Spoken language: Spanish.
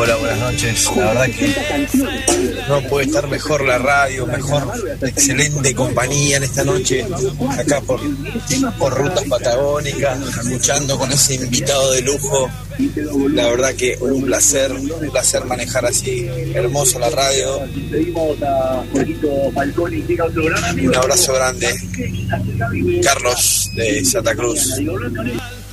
Hola, buenas noches. La verdad que no puede estar mejor la radio, mejor, excelente compañía en esta noche, acá por rutas patagónicas, escuchando con ese invitado de lujo. La verdad que un placer manejar así, hermoso la radio. Un abrazo grande. Carlos de Santa Cruz.